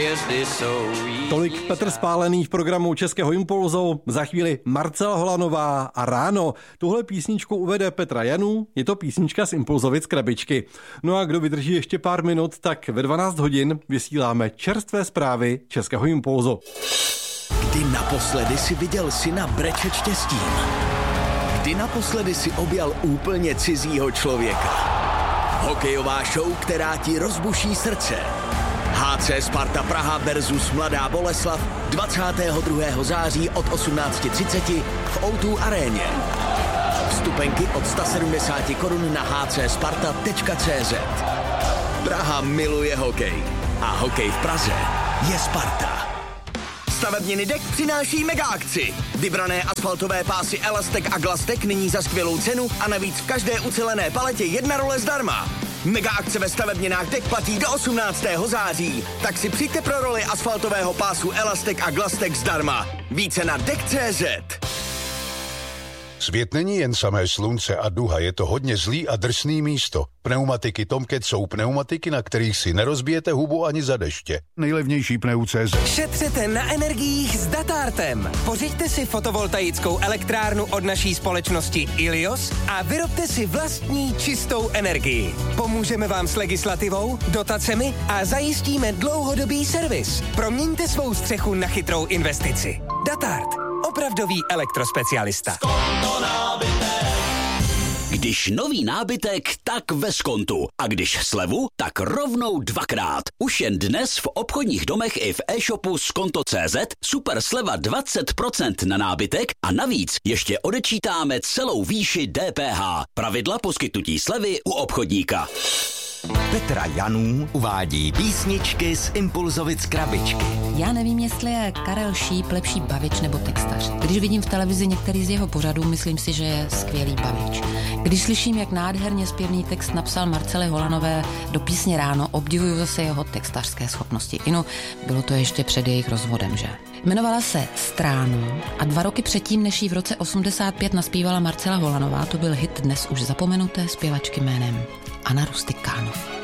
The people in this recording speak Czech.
hvězdy jsou jízdní. Tolik Petr Spálený v programu Českého Impulzu, za chvíli Marcela Holanová a Ráno. Tuhle písničku uvede Petra Janů, je to písnička z Impulzovic Krabičky. No a kdo vydrží ještě pár minut, tak ve 12 hodin vysíláme čerstvé zprávy Českého Impulzu. Kdy naposledy si viděl syna brečet štěstím? Kdy naposledy si objal úplně cizího člověka? Hokejová show, která ti rozbuší srdce. HC Sparta Praha versus Mladá Boleslav 22. září od 18:30 v O2 aréně. Vstupenky od 170 korun na hcsparta.cz. Praha miluje hokej a hokej v Praze je Sparta. Stavebniny Dek přináší mega akci. Vybrané asfaltové pásy Elastek a Glastek nyní za skvělou cenu a navíc v každé ucelené paletě 1 role zdarma. Mega akce ve stavebninách Dek platí do 18. září. Tak si přijďte pro roli asfaltového pásu Elastek a Glastek zdarma. Více na Dek.cz. Svět není jen samé slunce a duha, je to hodně zlý a drsný místo. Pneumatiky Tomcat jsou pneumatiky, na kterých si nerozbijete hubu ani za deště. Nejlevnější pneu.cz. Šetřete na energiích s Datartem. Pořiďte si fotovoltaickou elektrárnu od naší společnosti Ilios a vyrobte si vlastní čistou energii. Pomůžeme vám s legislativou, dotacemi a zajistíme dlouhodobý servis. Proměňte svou střechu na chytrou investici. Datart. Opravdový elektrospecialista. Když nový nábytek, tak ve Skontu. A když slevu, tak rovnou dvakrát. Už jen dnes v obchodních domech i v e-shopu Skonto.cz super sleva 20% na nábytek a navíc ještě odečítáme celou výši DPH. Pravidla poskytnutí slevy u obchodníka. Petra Janů uvádí písničky z Impulzovic Krabičky. Já nevím, jestli je Karel Šíp lepší bavič nebo textař. Když vidím v televizi některý z jeho pořadů, myslím si, že je skvělý bavič. Když slyším, jak nádherně zpěvný text napsal Marcele Holanové do písně Ráno, obdivuju zase jeho textařské schopnosti. Bylo to ještě před jejich rozvodem, že? Jmenovala se Stránu a 2 roky předtím, než jí v roce 85 naspívala Marcela Holanová, to byl hit dnes už zapomenuté zpěvačky jménem Anna Rustikánov.